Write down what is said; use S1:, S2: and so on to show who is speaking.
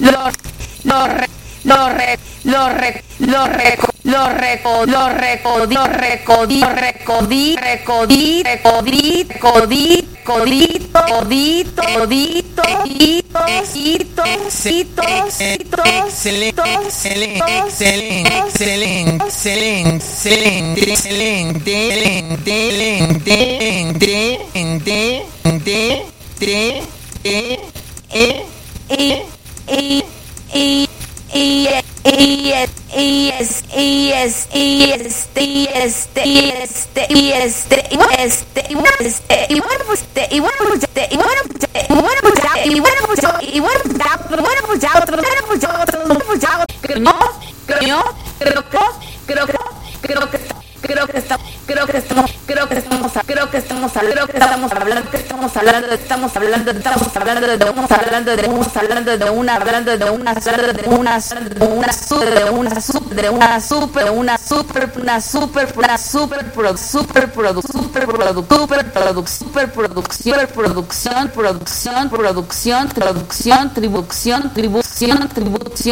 S1: lo re, lo re, lo re, lo reco, lo reco, lo reco, lo reco, lo recodí, recodí, recodí, recodí, codito, codito, codito, cito, cito, cito,
S2: excelente, excelente, excelente, excelente, excelente, excelente,
S1: estamos hablando de una